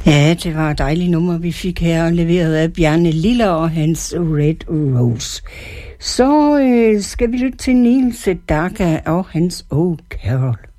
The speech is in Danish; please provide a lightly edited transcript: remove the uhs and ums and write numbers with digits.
Ja, det var et dejligt nummer, vi fik her, leveret af Bjarne Lille og hans Red Rose. Så skal vi lytte til Neil Sedaka og hans Oh Carol.